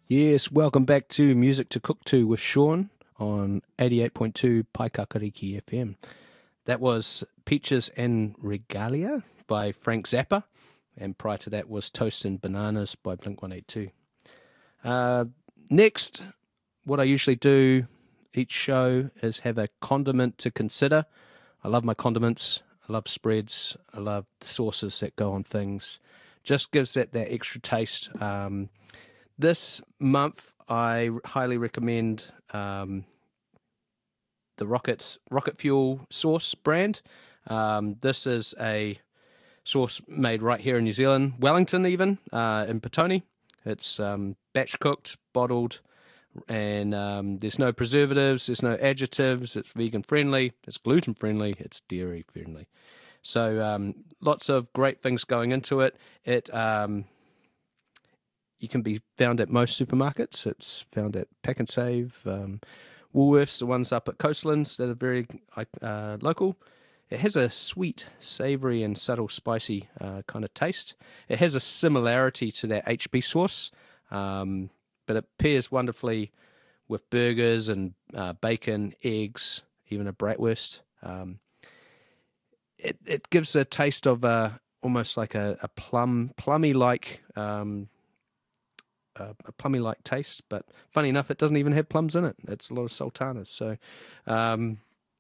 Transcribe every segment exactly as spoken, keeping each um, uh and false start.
Yes, welcome back to Music to Cook To with Sean on eighty-eight point two Paikakariki F M. That was Peaches and Regalia by Frank Zappa, and prior to that was Toast and Bananas by Blink one eighty-two. Uh, next, what I usually do each show is have a condiment to consider. I love my condiments. I love spreads. I love the sauces that go on things. Just gives it that extra taste. Um, this month, I highly recommend um, the Rocket Rocket Fuel sauce brand. Um, this is a sauce made right here in New Zealand, Wellington even, uh, in Petone. It's um, batch cooked, bottled, and um, there's no preservatives, there's no adjectives, it's vegan friendly, it's gluten friendly, it's dairy friendly. So um, lots of great things going into it. It um, you can be found at most supermarkets. It's found at Pack and Save, um, Woolworths, the ones up at Coastlands that are very uh, local. It has a sweet, savoury and subtle spicy uh, kind of taste. It has a similarity to that H B sauce, um, but it pairs wonderfully with burgers and uh, bacon, eggs, even a bratwurst. Um, it it gives a taste of a, almost like a, a plum, plummy-like, um, a, a plummy-like taste. But funny enough, it doesn't even have plums in it. It's a lot of sultanas. So um,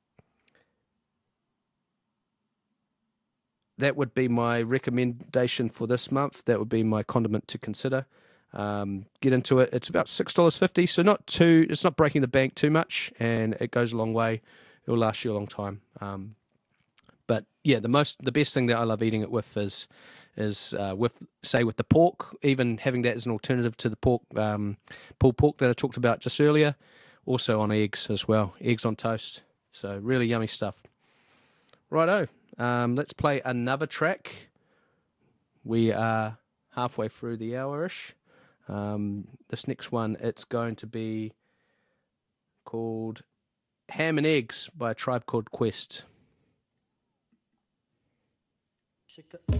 that would be my recommendation for this month. That would be my condiment to consider. Um, get into it. It's about six dollars fifty, so not too. It's not breaking the bank too much, and it goes a long way. It will last you a long time. Um, But yeah, the most, the best thing that I love eating it with is, is uh, with say with the pork. Even having that as an alternative to the pork, um, pulled pork that I talked about just earlier. Also on eggs as well, eggs on toast. So really yummy stuff. Righto, um, let's play another track. We are halfway through the hour-ish. Um, this next one, it's going to be called Ham and Eggs by a Tribe Called Quest.